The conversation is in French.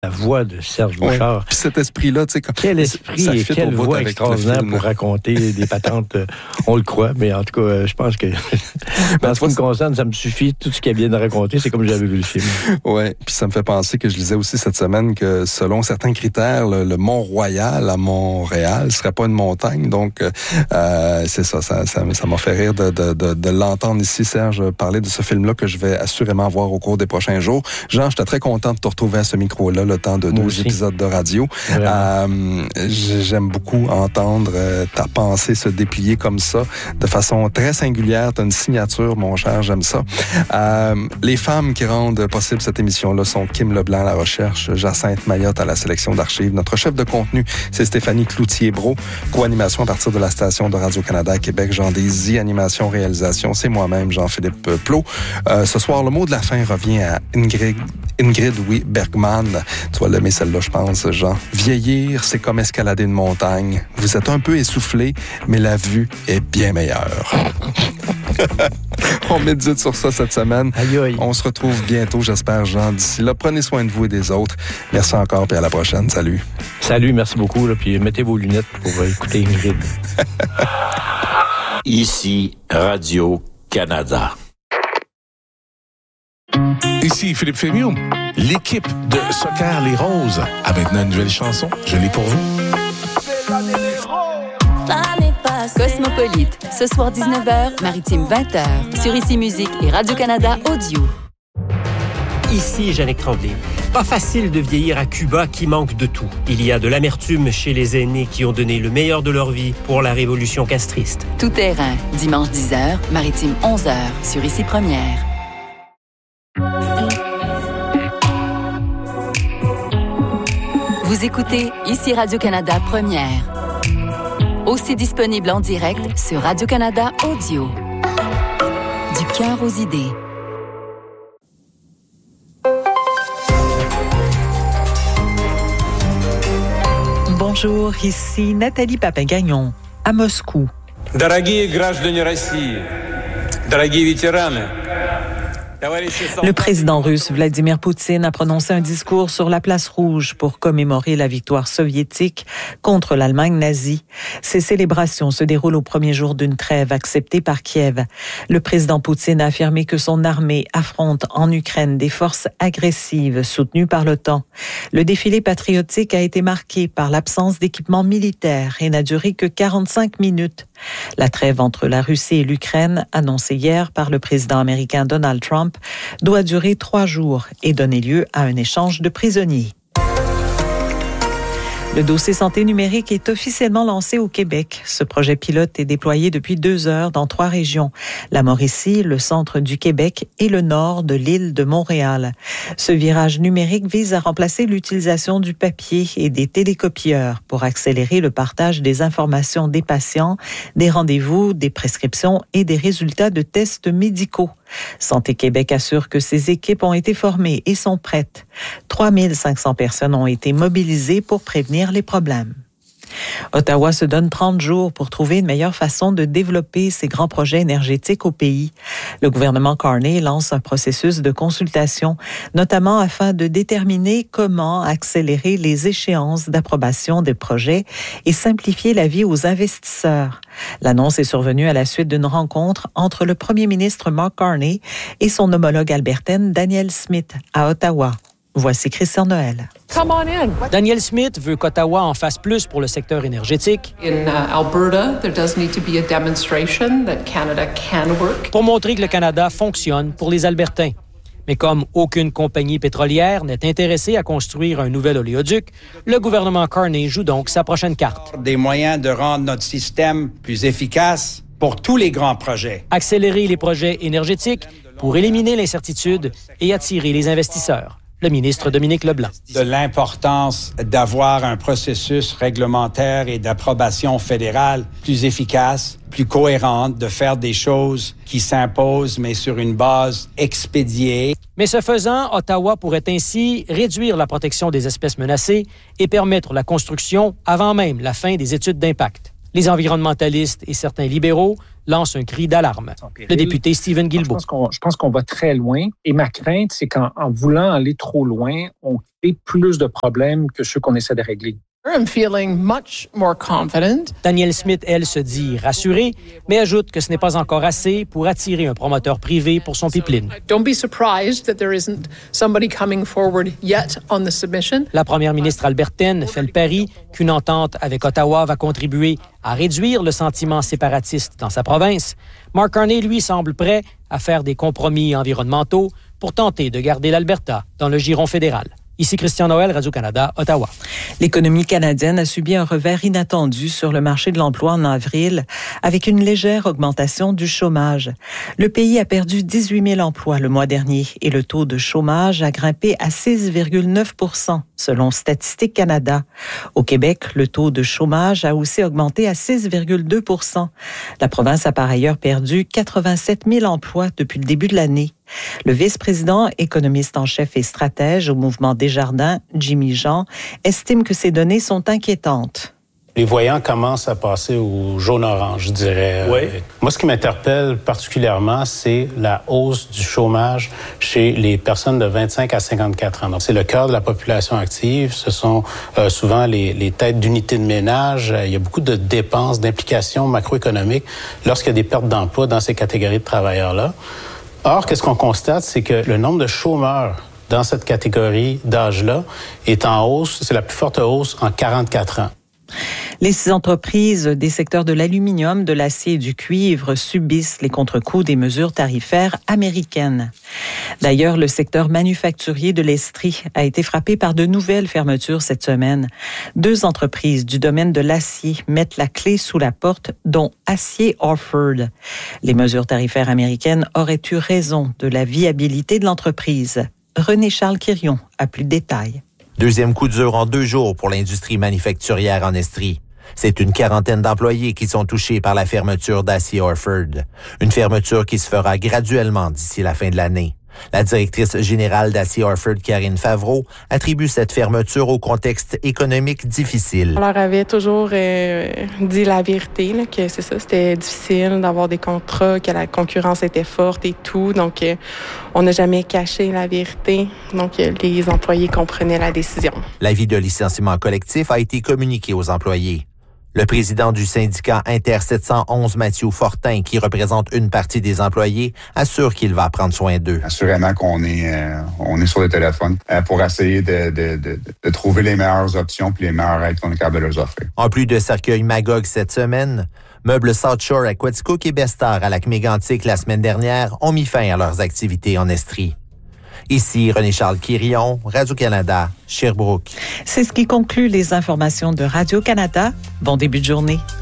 La voix de Serge Bouchard. Puis cet esprit-là, tu sais... Quel esprit et quelle voix extraordinaire pour raconter des patentes, on le croit, mais en tout cas, je pense que en ce qui me concerne, ça me suffit. Tout ce qu'elle vient de raconter, c'est comme j'avais vu le film. Oui, puis ça me fait penser que je lisais aussi cette semaine que selon certains critères, le Mont-Royal à Montréal ne serait pas une montagne. Donc, c'est ça m'a fait rire de l'entendre ici, Serge, parler de ce film-là que je vais assurément voir au cours des prochains jours. Jean, j'étais très content de te retrouver à ce micro-là, le temps de 2 épisodes de radio. J'aime beaucoup entendre ta pensée se déplier comme ça, de façon très singulière. Tu as une signature, mon cher, j'aime ça. Les femmes qui rendent possible cette émission-là sont Kim Leblanc à la recherche, Jacinthe Mayotte à la sélection d'archives. Notre chef de contenu, c'est Stéphanie Cloutier-Brault. Co-animation à partir de la station de Radio-Canada à Québec. Jean Désy, animation, réalisation. C'est moi-même, Jean-Philippe Plot. Ce soir, le mot de la fin revient à Ingrid Bergman. Tu vas l'aimer celle-là, je pense, Jean. Vieillir, c'est comme escalader une montagne. Vous êtes un peu essoufflé, mais la vue est bien meilleure. On médite sur ça cette semaine. Aïe, aïe. On se retrouve bientôt, j'espère, Jean. D'ici là, prenez soin de vous et des autres. Merci encore, puis à la prochaine. Salut. Salut, merci beaucoup. Là, puis mettez vos lunettes pour écouter Ingrid. Ici, Radio-Canada. Ici Philippe Fémieux. L'équipe de Soccer Les Roses a maintenant une nouvelle chanson. Je l'ai pour vous. Cosmopolite, ce soir 19h, Maritime 20h, sur Ici Musique et Radio-Canada Audio. Ici Jannick Tremblay. Pas facile de vieillir à Cuba qui manque de tout. Il y a de l'amertume chez les aînés qui ont donné le meilleur de leur vie pour la révolution castriste. Tout terrain, dimanche 10h, Maritime 11h, sur Ici Première. Vous écoutez Ici Radio-Canada Première. Aussi disponible en direct sur Radio-Canada Audio. Du cœur aux idées. Bonjour, ici Nathalie Papin-Gagnon, à Moscou. Дорогие граждане России, дорогие ветераны. Le président russe Vladimir Poutine a prononcé un discours sur la place rouge pour commémorer la victoire soviétique contre l'Allemagne nazie. Ces célébrations se déroulent au premier jour d'une trêve acceptée par Kiev. Le président Poutine a affirmé que son armée affronte en Ukraine des forces agressives soutenues par l'OTAN. Le défilé patriotique a été marqué par l'absence d'équipement militaire et n'a duré que 45 minutes. La trêve entre la Russie et l'Ukraine, annoncée hier par le président américain Donald Trump, doit durer 3 jours et donner lieu à un échange de prisonniers. Le dossier santé numérique est officiellement lancé au Québec. Ce projet pilote est déployé depuis 2 heures dans 3 régions, la Mauricie, le centre du Québec et le nord de l'île de Montréal. Ce virage numérique vise à remplacer l'utilisation du papier et des télécopieurs pour accélérer le partage des informations des patients, des rendez-vous, des prescriptions et des résultats de tests médicaux. Santé Québec assure que ses équipes ont été formées et sont prêtes. 3500 personnes ont été mobilisées pour prévenir les problèmes. Ottawa se donne 30 jours pour trouver une meilleure façon de développer ses grands projets énergétiques au pays. Le gouvernement Carney lance un processus de consultation, notamment afin de déterminer comment accélérer les échéances d'approbation des projets et simplifier la vie aux investisseurs. L'annonce est survenue à la suite d'une rencontre entre le premier ministre Mark Carney et son homologue albertaine Danielle Smith à Ottawa. Voici Christian Noël. Danielle Smith veut qu'Ottawa en fasse plus pour le secteur énergétique. Pour montrer que le Canada fonctionne pour les Albertains. Mais comme aucune compagnie pétrolière n'est intéressée à construire un nouvel oléoduc, le gouvernement Carney joue donc sa prochaine carte. Des moyens de rendre notre système plus efficace pour tous les grands projets. Accélérer les projets énergétiques pour éliminer l'incertitude et attirer les investisseurs. Le ministre Dominique Leblanc. De l'importance d'avoir un processus réglementaire et d'approbation fédérale plus efficace, plus cohérente, de faire des choses qui s'imposent, mais sur une base expédiée. Mais ce faisant, Ottawa pourrait ainsi réduire la protection des espèces menacées et permettre la construction avant même la fin des études d'impact. Les environnementalistes et certains libéraux lance un cri d'alarme. Le député Stephen Guilbeault. Je pense qu'on va très loin. Et ma crainte, c'est qu'en voulant aller trop loin, on crée plus de problèmes que ceux qu'on essaie de régler. I'm feeling much more confident. Danielle Smith, elle, se dit rassurée, mais ajoute que ce n'est pas encore assez pour attirer un promoteur privé pour son pipeline. Don't be surprised that there isn't somebody coming forward yet on the submission. La première ministre albertaine fait le pari qu'une entente avec Ottawa va contribuer à réduire le sentiment séparatiste dans sa province. Mark Carney, lui, semble prêt à faire des compromis environnementaux pour tenter de garder l'Alberta dans le giron fédéral. Ici Christian Noël, Radio-Canada, Ottawa. L'économie canadienne a subi un revers inattendu sur le marché de l'emploi en avril, avec une légère augmentation du chômage. Le pays a perdu 18 000 emplois le mois dernier et le taux de chômage a grimpé à 6,9 % selon Statistique Canada. Au Québec, le taux de chômage a aussi augmenté à 6,2 %. La province a par ailleurs perdu 87 000 emplois depuis le début de l'année. Le vice-président, économiste en chef et stratège au mouvement Desjardins, Jimmy Jean, estime que ces données sont inquiétantes. Les voyants commencent à passer au jaune-orange, je dirais. Oui. Moi, ce qui m'interpelle particulièrement, c'est la hausse du chômage chez les personnes de 25 à 54 ans. Donc, c'est le cœur de la population active. Ce sont souvent les têtes d'unités de ménage. Il y a beaucoup de dépenses, d'implications macroéconomiques lorsqu'il y a des pertes d'emploi dans ces catégories de travailleurs-là. Or, qu'est-ce qu'on constate, c'est que le nombre de chômeurs dans cette catégorie d'âge-là est en hausse. C'est la plus forte hausse en 44 ans. Les entreprises des secteurs de l'aluminium, de l'acier et du cuivre subissent les contre-coups des mesures tarifaires américaines. D'ailleurs, le secteur manufacturier de l'Estrie a été frappé par de nouvelles fermetures cette semaine. 2 entreprises du domaine de l'acier mettent la clé sous la porte, dont Acier Orford. Les mesures tarifaires américaines auraient eu raison de la viabilité de l'entreprise. René-Charles Quirion a plus de détails. Deuxième coup dur en 2 jours pour l'industrie manufacturière en Estrie. C'est une 40aine d'employés qui sont touchés par la fermeture d'Acier Orford. Une fermeture qui se fera graduellement d'ici la fin de l'année. La directrice générale d'Acier Orford, Karine Favreau, attribue cette fermeture au contexte économique difficile. On leur avait toujours dit la vérité, là, que c'est ça, c'était difficile d'avoir des contrats, que la concurrence était forte et tout. Donc, on n'a jamais caché la vérité. Donc, les employés comprenaient la décision. L'avis de licenciement collectif a été communiqué aux employés. Le président du syndicat Inter 711, Mathieu Fortin, qui représente une partie des employés, assure qu'il va prendre soin d'eux. Assurément qu'on est sur le téléphone pour essayer de trouver les meilleures options puis les meilleures aides qu'on est capable de leur offrir. En plus de cercueil Magog cette semaine, Meubles South Shore à Quaticook et Bestar à Lac-Mégantic la semaine dernière ont mis fin à leurs activités en Estrie. Ici René-Charles Quirion, Radio-Canada, Sherbrooke. C'est ce qui conclut les informations de Radio-Canada. Bon début de journée.